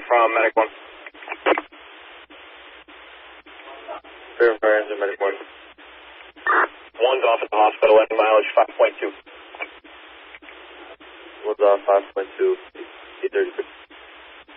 from Medic 1. Verify answer, Medic 1. One's off at the hospital, ending mileage 5.2. One's off 5.2, 836.